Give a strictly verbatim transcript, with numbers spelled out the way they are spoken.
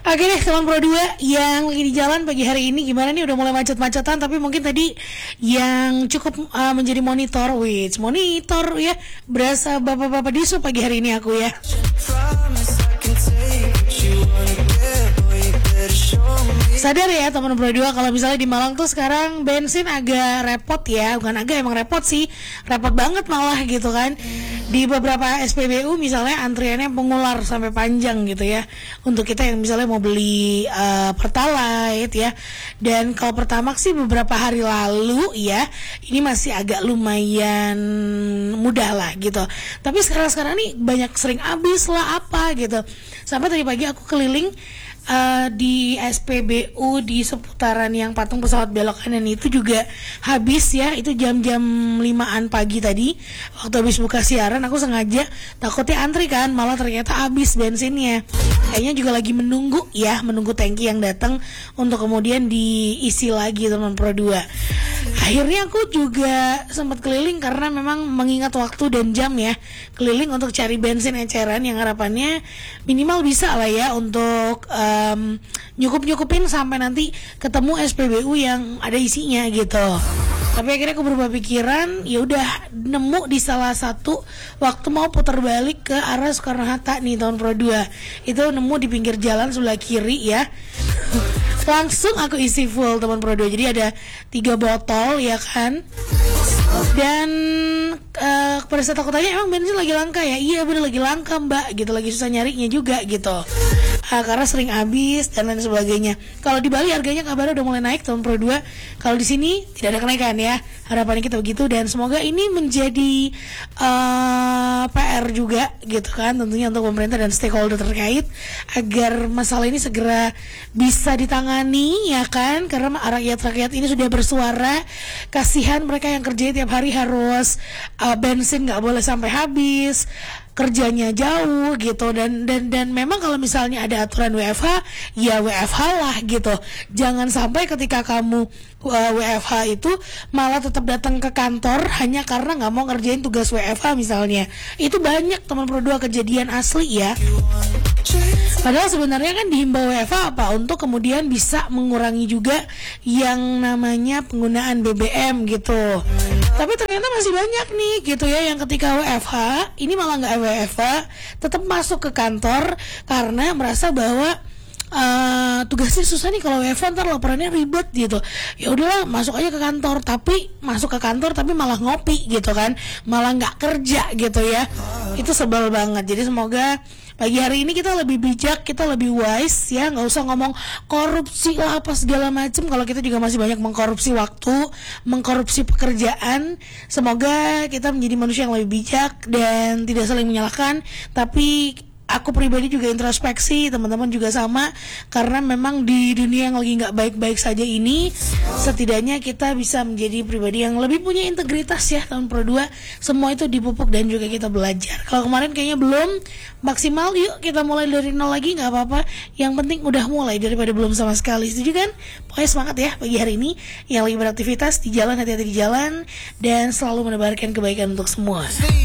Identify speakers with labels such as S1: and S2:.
S1: Oke deh teman Pro dua yang lagi di jalan pagi hari ini gimana nih, udah mulai macet-macetan tapi mungkin tadi yang cukup uh, menjadi monitor, which monitor ya, berasa bapak-bapak disu pagi hari ini aku ya. Sadar ya teman Pro dua kalau misalnya di Malang tuh sekarang bensin agak repot ya, bukan agak, emang repot sih, repot banget malah gitu kan. Di beberapa S P B U misalnya antriannya mengular sampai panjang gitu ya, untuk kita yang misalnya mau beli uh, Pertalite ya. Dan kalau Pertamax sih beberapa hari lalu ya, ini masih agak lumayan mudah lah gitu. Tapi sekarang-sekarang nih banyak sering habis lah apa gitu. Sampai tadi pagi aku keliling Uh, di S P B U di seputaran yang patung pesawat belok kanan itu juga habis ya. Itu jam-jam limaan pagi tadi waktu habis buka siaran, aku sengaja takutnya antri kan, malah ternyata habis bensinnya. Kayaknya juga lagi menunggu ya, menunggu tangki yang datang untuk kemudian diisi lagi teman Pro dua. Akhirnya aku juga sempat keliling karena memang mengingat waktu dan jam ya, keliling untuk cari bensin eceran yang harapannya minimal bisa lah ya untuk um, nyukup-nyukupin sampai nanti ketemu S P B U yang ada isinya gitu. Tapi akhirnya aku berubah pikiran, ya udah nemu di salah satu waktu mau putar balik ke arah Soekarno-Hatta nih tahun Pro dua. Itu nemu di pinggir jalan sebelah kiri ya. Langsung aku isi full teman Pro dua. Jadi ada tiga botol ya kan. Dan uh, pada saat aku tanya, emang bensin lagi langka ya? Iya bener lagi langka mbak gitu, lagi susah nyarinya juga gitu, uh, karena sering habis dan lain sebagainya. Kalau di Bali harganya kabarnya udah mulai naik tahun Pro dua. Kalau di sini tidak ada kenaikan ya, harapannya kita begitu. Dan semoga ini menjadi uh, P R juga gitu kan, tentunya untuk pemerintah dan stakeholder terkait, agar masalah ini segera bisa ditangani ya kan. Karena rakyat-rakyat ini sudah bersuara, kasihan mereka yang kerja tiap hari harus uh, bensin nggak boleh sampai habis, kerjanya jauh gitu. Dan dan dan memang kalau misalnya ada aturan W F H ya W F H lah gitu. Jangan sampai ketika kamu uh, W F H itu malah tetap datang ke kantor hanya karena nggak mau ngerjain tugas W F H misalnya. Itu banyak teman Pro dua kejadian asli ya. Padahal sebenarnya kan dihimbau W F H apa? Untuk kemudian bisa mengurangi juga yang namanya penggunaan B B M gitu. Tapi ternyata masih banyak nih gitu ya yang ketika W F H ini malah nggak W F H, tetap masuk ke kantor karena merasa bahwa uh, tugasnya susah nih kalau W F H, ntar laporannya ribet gitu. Ya udahlah masuk aja ke kantor, tapi masuk ke kantor tapi malah ngopi gitu kan, malah nggak kerja gitu ya. Itu sebel banget. Jadi semoga pagi hari ini kita lebih bijak, kita lebih wise ya, nggak usah ngomong korupsi lah apa segala macem kalau kita juga masih banyak mengkorupsi waktu, mengkorupsi pekerjaan. Semoga kita menjadi manusia yang lebih bijak dan tidak saling menyalahkan. Tapi aku pribadi juga introspeksi, teman-teman juga sama, karena memang di dunia yang lagi nggak baik-baik saja ini, setidaknya kita bisa menjadi pribadi yang lebih punya integritas ya tahun Pro dua. Semua itu dipupuk dan juga kita belajar. Kalau kemarin kayaknya belum maksimal, yuk kita mulai dari nol lagi, nggak apa-apa. Yang penting udah mulai daripada belum sama sekali. Setuju kan? Pokoknya semangat ya pagi hari ini yang lagi beraktivitas di jalan, hati-hati di jalan dan selalu menebarkan kebaikan untuk semua.